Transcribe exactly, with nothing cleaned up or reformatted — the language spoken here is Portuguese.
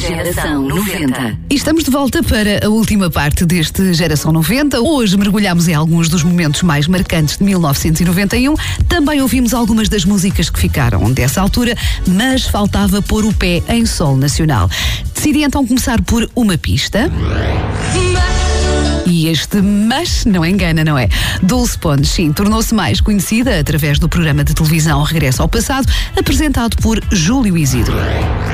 Geração noventa. E estamos de volta para a última parte deste Geração noventa. Hoje mergulhamos em alguns dos momentos mais marcantes de mil novecentos e noventa e um. Também ouvimos algumas das músicas que ficaram dessa altura, mas faltava pôr o pé em solo nacional. Decidi então começar por uma pista. E este mas não engana, não é? Dulce Pontes, sim, tornou-se mais conhecida através do programa de televisão Regresso ao Passado, apresentado por Júlio Isidro.